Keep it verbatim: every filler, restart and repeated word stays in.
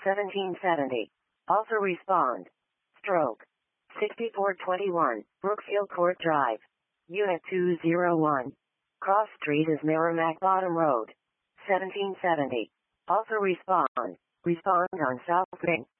seventeen seventy. Also respond. Stroke. sixty-four twenty-one, Brookfield Court Drive. Unit two oh one. Cross Street is Merrimack Bottom Road. seventeen seventy. Also respond. Respond on South Main.